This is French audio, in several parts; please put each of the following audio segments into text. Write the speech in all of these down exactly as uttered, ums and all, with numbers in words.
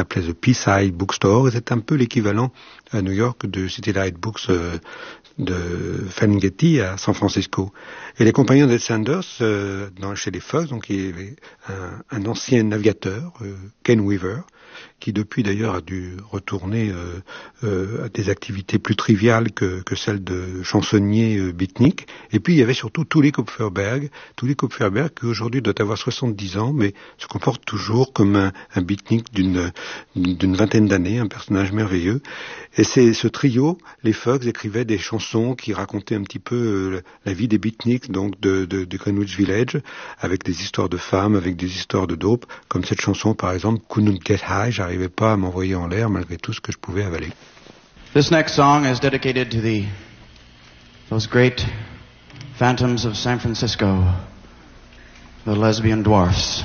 s'appelait The P-Side Bookstore, et c'est un peu l'équivalent à New York de City Light Books euh, de Ferlinghetti à San Francisco. Et les compagnons d'Ed Sanders, euh, dans, chez les Fox, donc il y avait un, un ancien navigateur, euh, Ken Weaver, qui depuis d'ailleurs a dû retourner euh, euh, à des activités plus triviales que, que celles de chansonnier euh, beatnik. Et puis il y avait surtout Tully Kupferberg, Tully Kupferberg qui aujourd'hui doit avoir soixante-dix ans, mais se comporte toujours comme un, un beatnik d'une, d'une vingtaine d'années, un personnage merveilleux. Et c'est ce trio, les Fox, écrivaient des chansons qui racontaient un petit peu euh, la vie des beatniks, donc de, de, de Greenwich Village, avec des histoires de femmes, avec des histoires de dope, comme cette chanson par exemple, Couldn't Get High, j'arrivais pas à m'envoyer en l'air malgré tout ce que je pouvais avaler. This next song is dedicated to the those great phantoms of San Francisco, the lesbian dwarfs.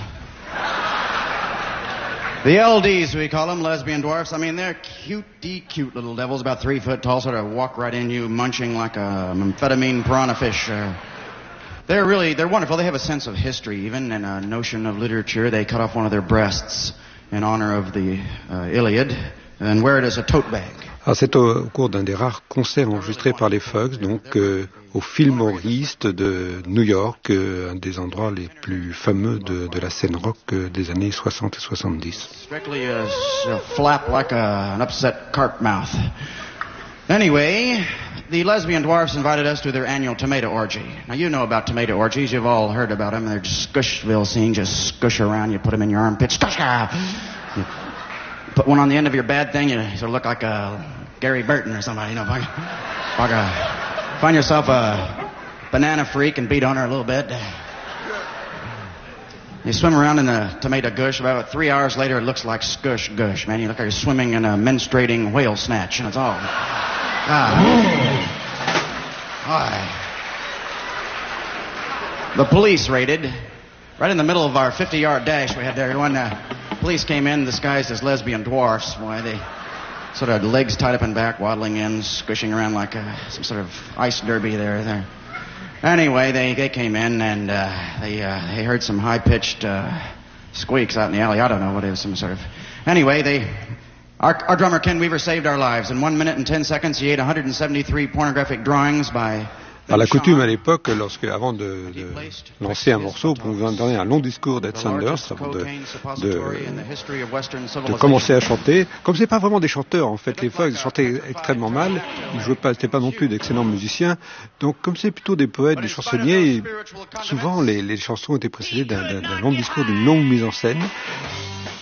The L Ds, we call them, lesbian dwarfs. I mean, they're cute-de cute little devils, about three foot tall, sort of walk right in you, munching like a amphetamine piranha fish. Uh, they're really, they're wonderful. They have a sense of history, even, and a notion of literature. They cut off one of their breasts in honor of the uh, Iliad, and wear it as a tote bag. Alors c'est au, au cours d'un des rares concerts enregistrés par les Fox, donc euh, au Fillmore East de New York, euh, un des endroits les plus fameux de, de la scène rock euh, des années soixante et soixante-dix. Strictly a, a flap like a, an upset carp mouth. Anyway, the lesbian dwarfs invited us to their annual tomato orgy. Now, you know about tomato orgies. You've all heard about them. They're just Scushville scene, just scush around. You put them in your armpit. Scush! You put one on the end of your bad thing, you sort of look like a Gary Burton or somebody, you know. Like, like a, find yourself a banana freak and beat on her a little bit. You swim around in the tomato gush. About three hours later, it looks like scush gush, man. You look like you're swimming in a menstruating whale snatch, and it's all... Ah. The police raided, right in the middle of our fifty-yard dash we had there. When uh, police came in disguised as lesbian dwarfs, why they sort of legs tied up in back, waddling in, squishing around like a, some sort of ice derby there. there. Anyway, they, they came in and uh, they uh, they heard some high-pitched uh, squeaks out in the alley. I don't know what it was, some sort of... Anyway, they... Our, our drummer, Ken Weaver, saved our lives. In one minute and ten seconds, he ate one hundred seventy-three pornographic drawings by... Alors la coutume à l'époque, lorsque avant de, de lancer un morceau, pour nous donner un long discours d'Ed Sanders, avant de, de, de commencer à chanter, comme c'est pas vraiment des chanteurs en fait, les Fox ils chantaient extrêmement mal, ils jouaient pas, c'était pas non plus d'excellents musiciens, donc comme c'est plutôt des poètes, des chansonniers, souvent les, les chansons étaient précédées d'un, d'un, d'un long discours, d'une longue mise en scène.